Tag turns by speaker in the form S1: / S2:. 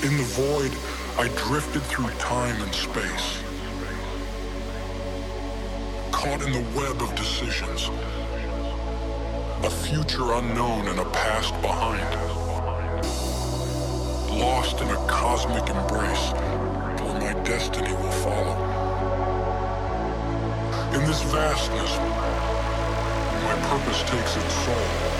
S1: In the void, I drifted through time and space, caught in the web of decisions, a future unknown and a past behind, lost in a cosmic embrace where my destiny will follow. In this vastness, my purpose takes its soul.